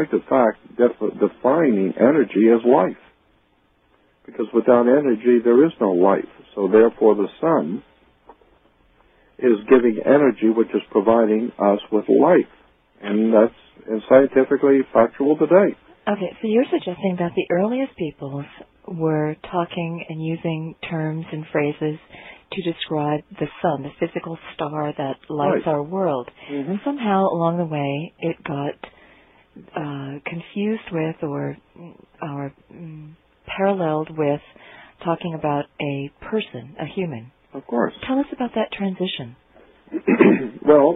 point of fact, defining energy as life. Because without energy, there is no life. So therefore, the sun is giving energy, which is providing us with life. And that's scientifically factual today. Okay, so you're suggesting that the earliest peoples were talking and using terms and phrases to describe the sun, the physical star that lights our world. Mm-hmm. Somehow along the way it got confused with or paralleled with talking about a person, a human. Of course. Tell us about that transition. Well,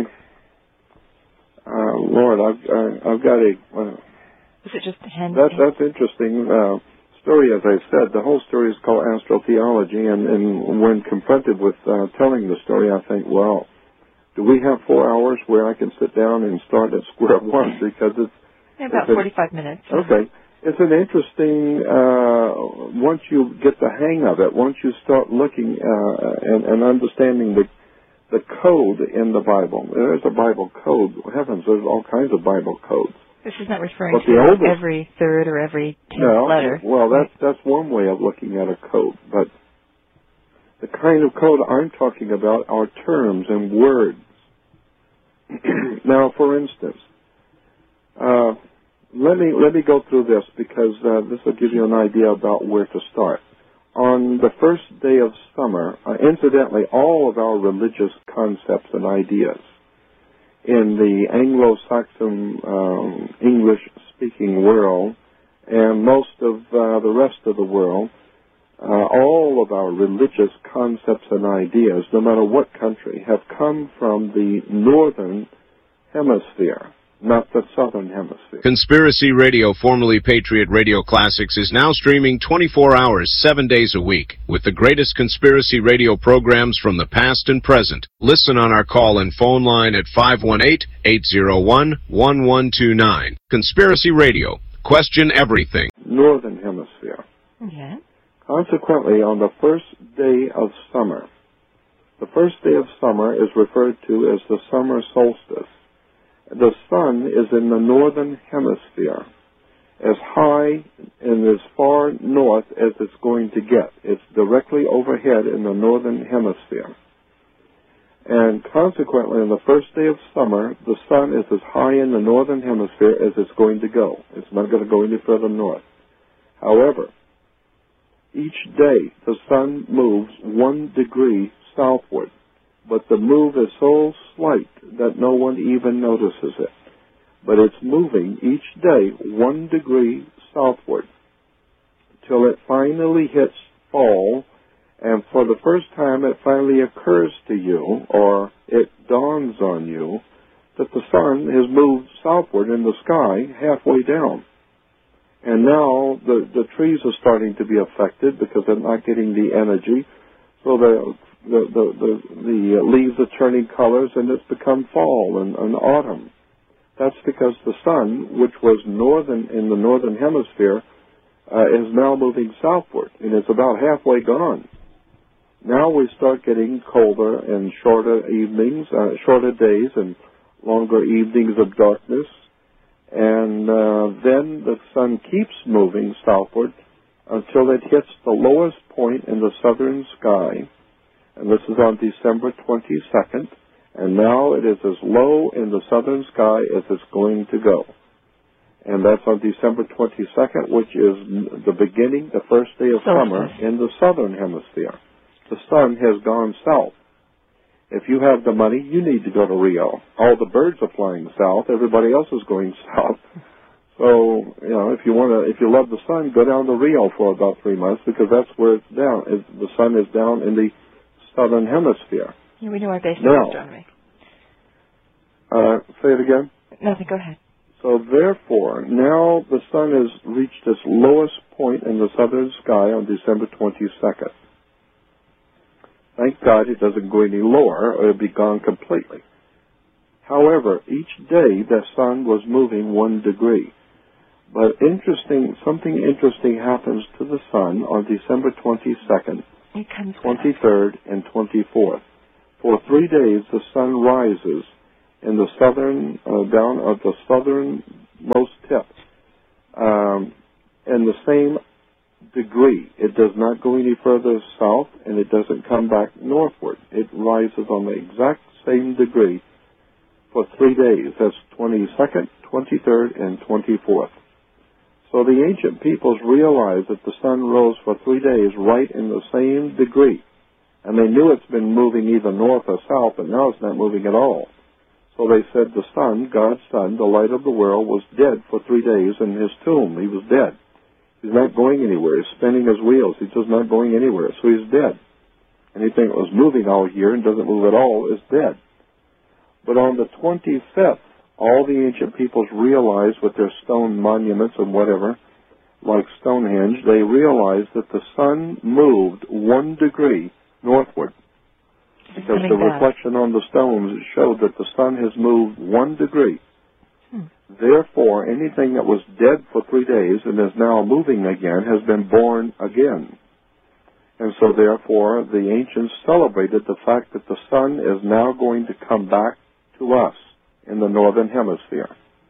Lord, I've got a... Was it just that's interesting story, as I said. The whole story is called astrotheology, and when confronted with telling the story, I think, well, do we have 4 hours where I can sit down and start at square one? Because it's... About 45 minutes. Okay. It's an interesting, once you get the hang of it, once you start looking and understanding the code in the Bible. There's a Bible code. Heavens, there's all kinds of Bible codes. This is not referring to every third or every 10th letter. Well, that's one way of looking at a code. But the kind of code I'm talking about are terms and words. Now, for instance, let me go through this because this will give you an idea about where to start. On the first day of summer, incidentally, all of our religious concepts and ideas in the Anglo-Saxon English-speaking world and most of the rest of the world, all of our religious concepts and ideas, no matter what country, have come from the northern hemisphere, not the southern hemisphere. Conspiracy Radio, formerly Patriot Radio Classics, is now streaming 24 hours, 7 days a week, with the greatest conspiracy radio programs from the past and present. Listen on our call and phone line at 518-801-1129. Conspiracy Radio. Question everything. Northern hemisphere. Yeah. Consequently, on the first day of summer, the first day of summer is referred to as the summer solstice. The sun is in the northern hemisphere, as high and as far north as it's going to get. It's directly overhead in the northern hemisphere. And consequently, on the first day of summer, the sun is as high in the northern hemisphere as it's going to go. It's not going to go any further north. However, each day the sun moves 1 degree southward. But the move is so slight that no one even notices it. But it's moving each day 1 degree southward till it finally hits fall, and for the first time it finally occurs to you, or it dawns on you, that the sun has moved southward in the sky halfway down. And now the trees are starting to be affected because they're not getting the energy, so the leaves are turning colors, and it's become fall and autumn. That's because the sun, which was in the northern hemisphere, is now moving southward, and it's about halfway gone. Now we start getting colder and shorter evenings, shorter days, and longer evenings of darkness, and then the sun keeps moving southward until it hits the lowest point in the southern sky. And this is on December 22nd, and now it is as low in the southern sky as it's going to go. And that's on December 22nd, which is the beginning, the first day of summer in the southern hemisphere. The sun has gone south. If you have the money, you need to go to Rio. All the birds are flying south. Everybody else is going south. So, if you love the sun, go down to Rio for about 3 months, because that's where it's down. The sun is down in the southern hemisphere. Yeah, we know our basic astronomy. Say it again? Nothing, go ahead. So therefore, now the sun has reached its lowest point in the southern sky on December 22nd. Thank God it doesn't go any lower, or it'll be gone completely. However, each day the sun was moving 1 degree. But something interesting happens to the sun on December 22nd, 23rd, and 24th. For 3 days, the sun rises in the southern, down at the southern most tip, in the same degree. It does not go any further south, and it doesn't come back northward. It rises on the exact same degree for 3 days. That's 22nd, 23rd, and 24th. So the ancient peoples realized that the sun rose for 3 days right in the same degree. And they knew it's been moving either north or south, but now it's not moving at all. So they said the sun, God's son, the light of the world, was dead for 3 days in his tomb. He was dead. He's not going anywhere. He's spinning his wheels. He's just not going anywhere. So he's dead. Anything that was moving all year and doesn't move at all is dead. But on the 25th, all the ancient peoples realized with their stone monuments and whatever, like Stonehenge, they realized that the sun moved 1 degree northward. Because the reflection on the stones showed that the sun has moved 1 degree. Therefore, anything that was dead for 3 days and is now moving again has been born again. And so therefore, the ancients celebrated the fact that the sun is now going to come back to us in the northern hemisphere.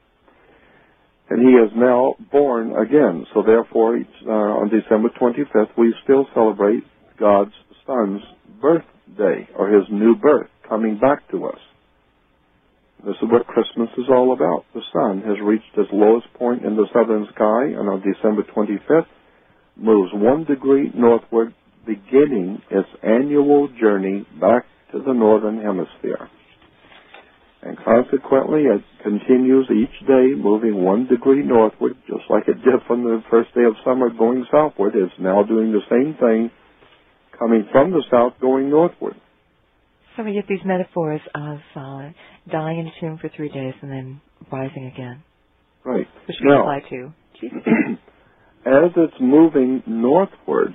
And he is now born again. So therefore, on December 25th, we still celebrate God's son's birthday, or his new birth, coming back to us. This is what Christmas is all about. The sun has reached its lowest point in the southern sky, and on December 25th, moves 1 degree northward, beginning its annual journey back to the northern hemisphere. And consequently, it continues each day, moving 1 degree northward, just like it did from the first day of summer going southward. It's now doing the same thing, coming from the south, going northward. So we get these metaphors of dying in a tomb for 3 days and then rising again. Right. Which we apply to Jesus. As it's moving northward,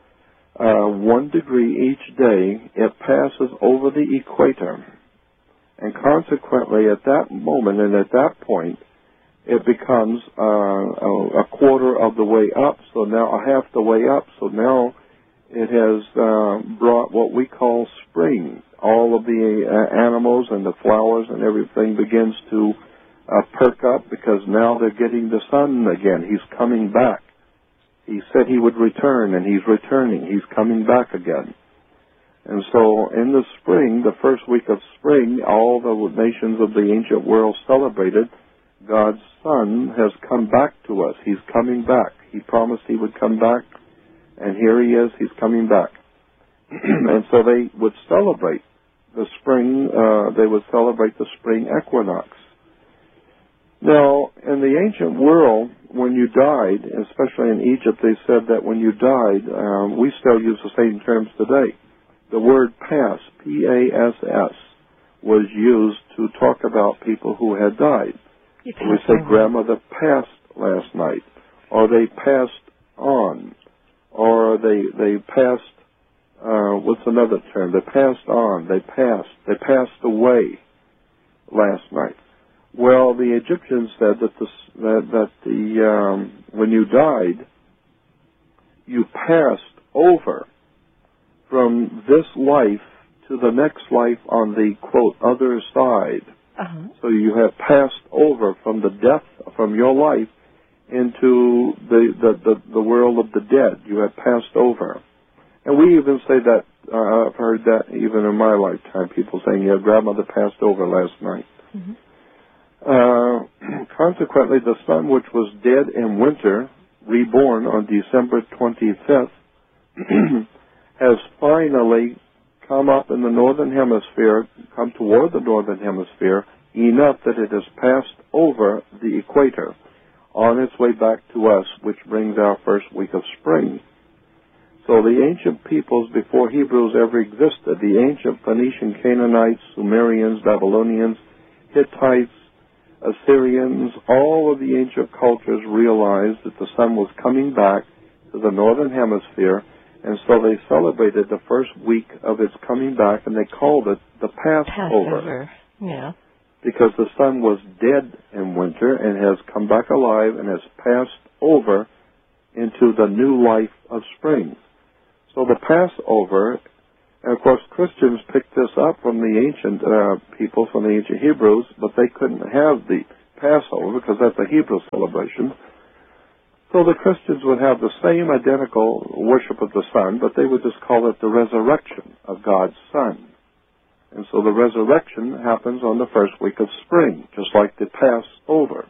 1 degree each day, it passes over the equator. And consequently, at that moment and at that point, it becomes a quarter of the way up, so now half the way up. So now it has brought what we call spring. All of the animals and the flowers and everything begins to perk up because now they're getting the sun again. He's coming back. He said he would return, and he's returning. He's coming back again. And so in the spring, the first week of spring, all the nations of the ancient world celebrated God's Son has come back to us. He's coming back. He promised he would come back, and here he is. He's coming back. And so they would celebrate the spring, they would celebrate the spring equinox. Now, in the ancient world, when you died, especially in Egypt, they said that when you died, we still use the same terms today. The word pass, P-A-S-S, was used to talk about people who had died. We say grandmother passed last night, or they passed on, or they passed, what's another term? They passed on, they passed away last night. Well, the Egyptians said that when you died, you passed over from this life to the next life on the, quote, other side. Uh-huh. So you have passed over from the death, from your life, into the world of the dead. You have passed over. And we even say that, I've heard that even in my lifetime, people saying, yeah, grandmother passed over last night. Mm-hmm. Consequently, the sun, which was dead in winter, reborn on December 25th, has finally come up in the northern hemisphere, come toward the northern hemisphere, enough that it has passed over the equator on its way back to us, which brings our first week of spring. So the ancient peoples, before Hebrews ever existed, the ancient Phoenician, Canaanites, Sumerians, Babylonians, Hittites, Assyrians, all of the ancient cultures realized that the sun was coming back to the northern hemisphere, and so they celebrated the first week of its coming back, and they called it the Passover. Yeah. Because the sun was dead in winter and has come back alive and has passed over into the new life of spring. So the Passover, and of course Christians picked this up from the ancient people, from the ancient Hebrews, but they couldn't have the Passover, because that's a Hebrew celebration. So the Christians would have the same identical worship of the sun, but they would just call it the resurrection of God's Son. And so the resurrection happens on the first week of spring, just like the Passover.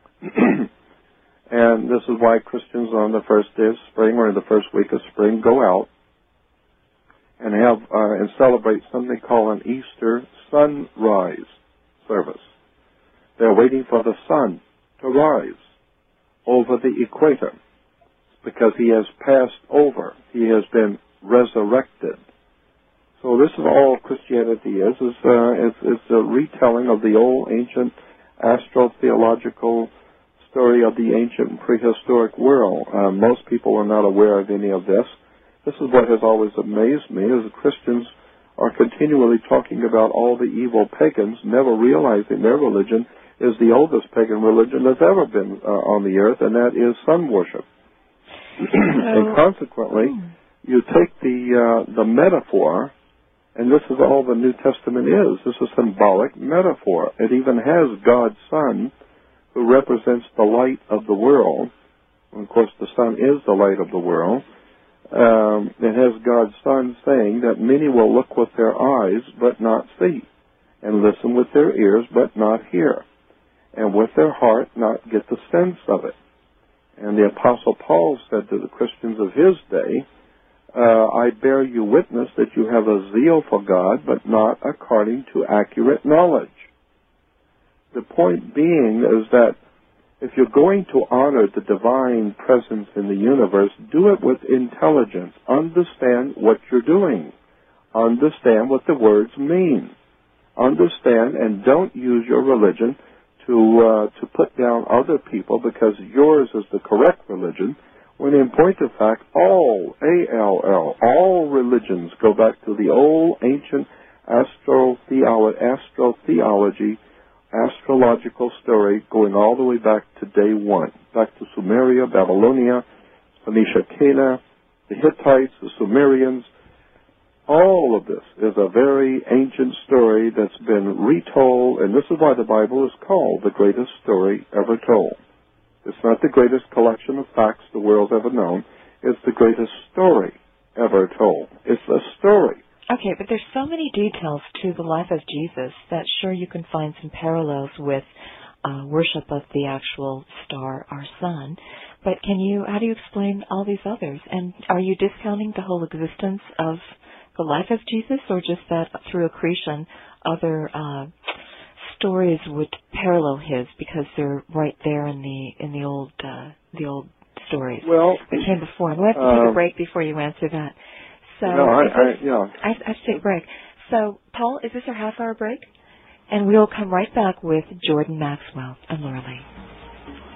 And this is why Christians on the first day of spring or in the first week of spring go out and have and celebrate something called an Easter sunrise service. They're waiting for the sun to rise over the equator because he has passed over. He has been resurrected. So this is all Christianity is. It's a retelling of the old ancient astrotheological story of the ancient prehistoric world. Most people are not aware of any of this. This is what has always amazed me, is that Christians are continually talking about all the evil pagans, never realizing their religion is the oldest pagan religion that's ever been on the earth, and that is sun worship. And consequently, you take the metaphor, and this is all the New Testament is. This is a symbolic metaphor. It even has God's Son, who represents the light of the world. And of course, the sun is the light of the world. It has God's Son saying that many will look with their eyes but not see, and listen with their ears but not hear, and with their heart not get the sense of it. And the Apostle Paul said to the Christians of his day, I bear you witness that you have a zeal for God, but not according to accurate knowledge. The point being is that if you're going to honor the divine presence in the universe, do it with intelligence. Understand what you're doing. Understand what the words mean. Understand and don't use your religion to put down other people because yours is the correct religion, when in point of fact, all religions go back to the old ancient astrotheology, astrological story, going all the way back to day one, back to Sumeria, Babylonia, Phoenicia, Cana, the Hittites, the Sumerians. All of this is a very ancient story that's been retold, and this is why the Bible is called the greatest story ever told. It's not the greatest collection of facts the world's ever known. It's the greatest story ever told. It's a story. Okay, but there's so many details to the life of Jesus that sure you can find some parallels with worship of the actual star, our sun. But how do you explain all these others? And are you discounting the whole existence of the life of Jesus, or just that through accretion other stories would parallel his because they're right there in the old stories that came before? And we have to take a break before you answer that. So I have to take a break. So, Paul, is this our half-hour break? And we'll come right back with Jordan Maxwell and Laura Lee.